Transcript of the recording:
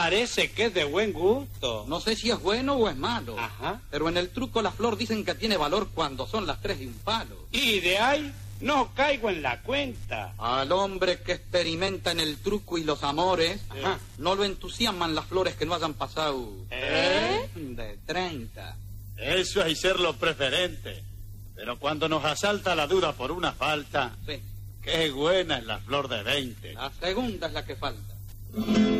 Parece que es de buen gusto. No sé si es bueno o es malo. Ajá. Pero en el truco la flor dicen que tiene valor cuando son las 3 de un palo. Y de ahí no caigo en la cuenta. Al hombre que experimenta en el truco y los amores, Ajá. no lo entusiasman las flores que no hayan pasado de 30. Eso hay serlo preferente. Pero cuando nos asalta la duda por una falta, Sí, qué buena es la flor de 20. la segunda es la que falta.